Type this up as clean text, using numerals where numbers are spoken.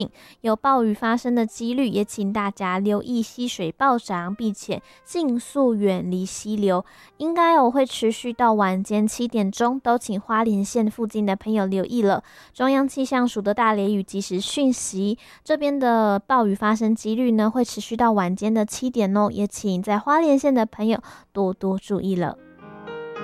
有暴雨发生的几率，也请大家留意溪水暴涨，并且尽速远离溪流。应该会持续到晚间7点钟，都请花莲县附近的朋友留意了。中央气象署的大雷雨即时讯息，这边的暴雨发生几率呢会持续到晚间的7点哦，也请在花莲县的朋友多多注意了。